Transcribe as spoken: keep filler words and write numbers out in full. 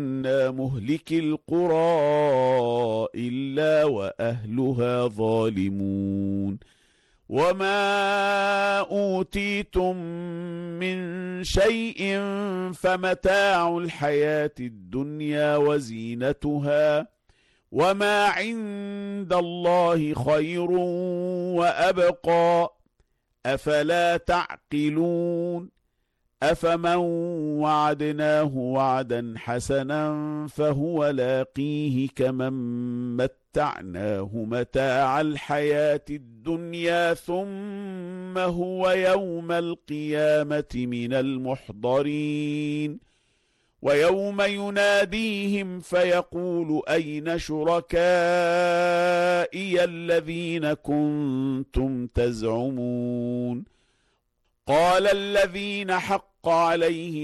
مهلك القرى إلا وأهلها ظالمون وما أوتيتم من شيء فمتاع الحياة الدنيا وزينتها وما عند الله خير وأبقى أفلا تعقلون أفمن وعدناه وعدا حسنا فهو لاقيه كمن متعناه متاع الحياة الدنيا ثم هو يوم القيامة من المحضرين ويوم يناديهم فيقول أين شركائي الذين كنتم تزعمون قال الذين حق عليهم